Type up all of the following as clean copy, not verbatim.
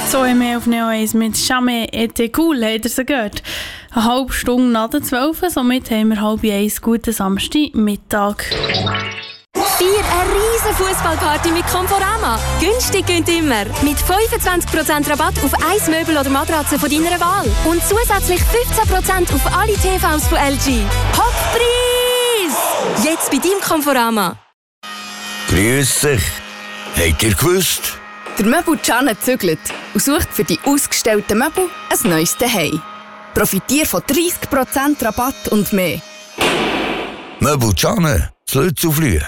So haben wir auf Neo 1 mit «Jamais été cool», habt ihr sie gehört? Eine halbe Stunde nach der 12, somit haben wir 12:30 guten Samstagmittag. Feier eine riesen Fußballparty mit Conforama. Günstig gönnt immer. Mit 25% Rabatt auf ein Möbel oder Matratze von deiner Wahl. Und zusätzlich 15% auf alle TVs von LG. Hochpreis! Jetzt bei deinem Conforama. Grüß dich. Habt ihr gewusst? Der Möbel-Can zügelt und sucht für die ausgestellten Möbel ein neues Zuhause. Profitiere von 30% Rabatt und mehr. Möbel-Can, das Lützelflühe.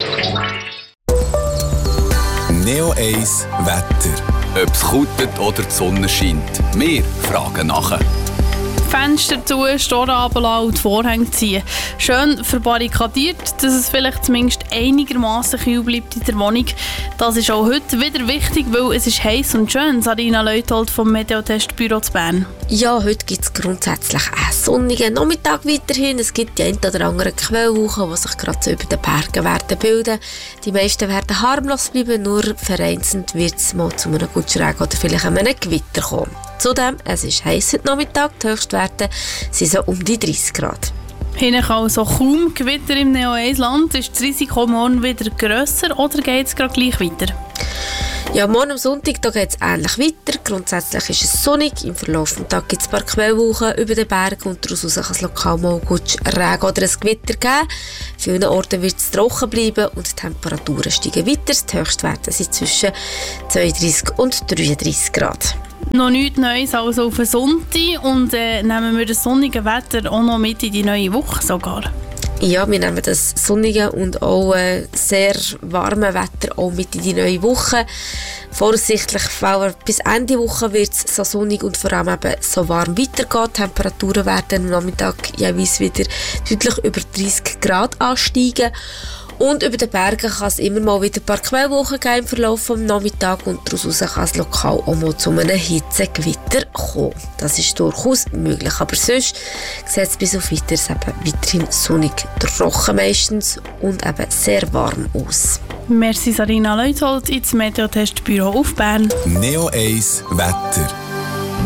Neo 1 Wetter. Ob es kutet oder die Sonne scheint. Wir fragen nachher. Fenster zu, Storen runterlassen und die Vorhänge ziehen. Schön verbarrikadiert, dass es vielleicht zumindest einigermaßen kühl bleibt in der Wohnung. Das ist auch heute wieder wichtig, weil es ist heiß und schön. Sarina Leuthold vom Meteotestbüro zu Bern. Ja, heute gibt es grundsätzlich einen sonnigen Nachmittag weiterhin. Es gibt die ein oder andere Quellwolken, die sich gerade so über den Bergen werden bilden. Die meisten werden harmlos bleiben, nur vereinzelt wird es mal zu einem Gutschregen oder vielleicht einem Gewitter kommen. Zudem, es ist heiß heute Nachmittag, die Höchstwerte sind so um die 30 Grad. Hinten also kaum Gewitter im Neo 1 Land. Ist das Risiko morgen wieder grösser oder geht es gerade gleich weiter? Ja, morgen am Sonntag geht es ähnlich weiter. Grundsätzlich ist es sonnig. Im Verlauf des Tages gibt es ein paar Quellwolken über den Bergen und daraus kann es lokal mal gut Regen oder ein Gewitter geben. Vielen Orten wird es trocken bleiben und die Temperaturen steigen weiter. Die Höchstwerte sind zwischen 32 und 33 Grad. Noch nichts Neues also auf den Sonntag und nehmen wir das sonnige Wetter auch noch mit in die neue Woche sogar. Ja, wir nehmen das sonnige und auch sehr warme Wetter auch mit in die neue Woche. Voraussichtlich, weil bis Ende Woche wird es so sonnig und vor allem eben so warm weitergehen. Die Temperaturen werden am Nachmittag jeweils wieder deutlich über 30 Grad ansteigen. Und über den Bergen kann es immer mal wieder ein paar Quellwolken geben im Verlauf des Nachmittags und daraus kann es lokal auch mal zu einem Hitzegewitter kommen. Das ist durchaus möglich, aber sonst sieht es bis auf Weiteres eben weiterhin sonnig, trocken meistens und eben sehr warm aus. Merci Sarina Leuthold ins Meteotestbüro auf Bern. Neo 1 Wetter.